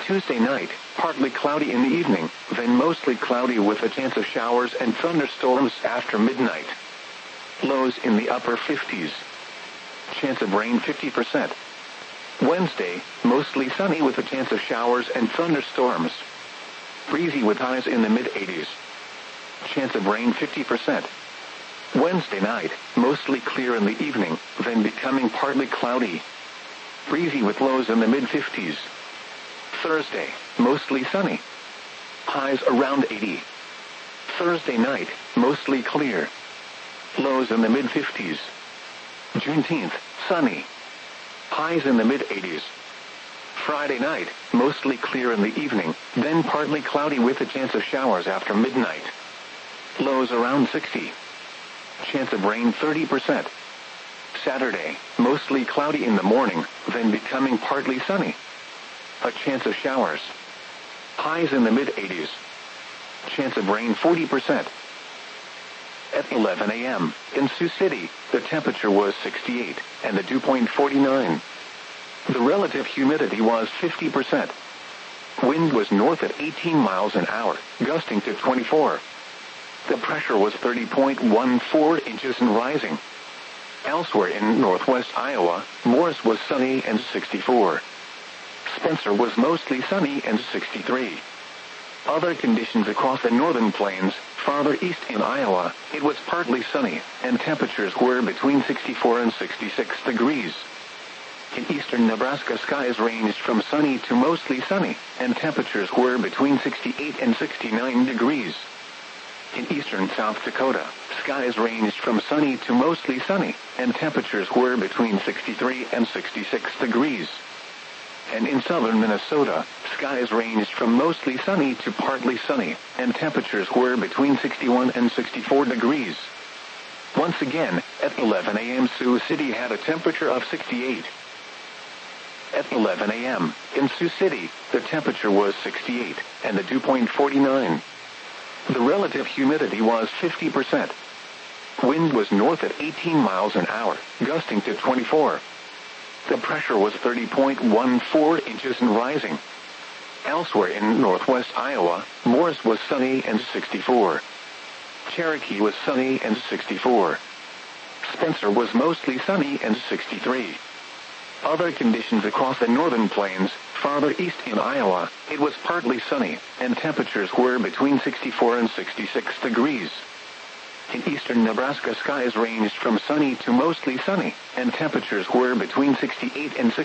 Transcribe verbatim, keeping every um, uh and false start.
Tuesday night, partly cloudy in the evening, then mostly cloudy with a chance of showers and thunderstorms after midnight. Lows in the upper fifties. Chance of rain fifty percent. Wednesday, mostly sunny with a chance of showers and thunderstorms. Breezy with highs in the mid-eighties. Chance of rain fifty percent. Wednesday night, mostly clear in the evening, then becoming partly cloudy. Breezy with lows in the mid-fifties. Thursday, mostly sunny. Highs around eighty. Thursday night, mostly clear. Lows in the mid-fifties. Juneteenth, sunny. Highs in the mid-eighties. Friday night, mostly clear in the evening, then partly cloudy with a chance of showers after midnight. Lows around sixty. Chance of rain thirty percent. Saturday, mostly cloudy in the morning, then becoming partly sunny. A chance of showers. Highs in the mid-eighties. Chance of rain forty percent. At eleven a m, in Sioux City, the temperature was sixty-eight, and the dew point forty-nine. The relative humidity was fifty percent. Wind was north at eighteen miles an hour, gusting to twenty-four. The pressure was thirty point one four inches and rising. Elsewhere in northwest Iowa, Morris was sunny and sixty-four. Spencer was mostly sunny and sixty-three. Other conditions across the northern plains, farther east in Iowa, it was partly sunny, and temperatures were between sixty-four and sixty-six degrees. In eastern Nebraska, skies ranged from sunny to mostly sunny, and temperatures were between sixty-eight and sixty-nine degrees. In eastern South Dakota, skies ranged from sunny to mostly sunny, and temperatures were between sixty-three and sixty-six degrees. And in southern Minnesota, skies ranged from mostly sunny to partly sunny, and temperatures were between sixty-one and sixty-four degrees. Once again, at eleven a m Sioux City had a temperature of sixty-eight. At eleven a m, in Sioux City, the temperature was sixty-eight, and the dew point forty-nine. The relative humidity was fifty percent. Wind was north at eighteen miles an hour, gusting to twenty-four. The pressure was thirty point one four inches and rising. Elsewhere in northwest Iowa, Morris was sunny and sixty-four. Cherokee was sunny and sixty-four. Spencer was mostly sunny and sixty-three. Other conditions across the northern plains, farther east in Iowa, it was partly sunny, and temperatures were between sixty-four and sixty-six degrees. In eastern Nebraska, skies ranged from sunny to mostly sunny, and temperatures were between sixty-eight and sixty-six.